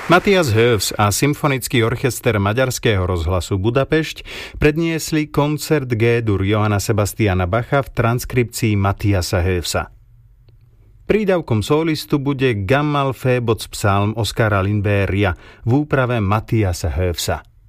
Matthias Höfs a Symfonický orchester Maďarského rozhlasu Budapešť predniesli koncert G-dur Johanna Sebastiana Bacha v transkripcii Matthiasa Höfsa. Prídavkom solistu bude Gammal Phoebots psalm Oskara Lindbergha v úprave Matthiasa Höfsa.